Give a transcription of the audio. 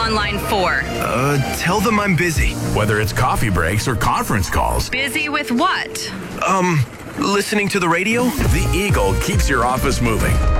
line for? Tell them I'm busy. Whether it's coffee breaks or conference calls. Busy with what? Listening to the radio? The Eagle keeps your office moving.